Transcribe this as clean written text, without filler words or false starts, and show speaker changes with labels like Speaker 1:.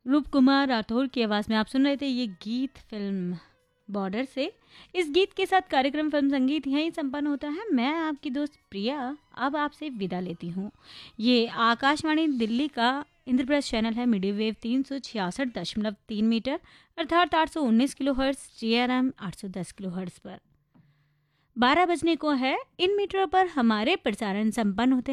Speaker 1: रूप कुमार राठौर की आवाज़ में आप सुन रहे थे ये गीत फिल्म बॉर्डर से। इस गीत के साथ कार्यक्रम फिल्म संगीत यहीं संपन्न होता है। मैं आपकी दोस्त प्रिया अब आपसे विदा लेती हूँ। ये आकाशवाणी दिल्ली का इंद्रप्रस्थ चैनल है, मीडियम वेव 366.3 मीटर अर्थात 819 kilo hertz, GRM 810 kilo hertz पर 12 बजने को है। इन मीटरों पर हमारे प्रसारण संपन्न होते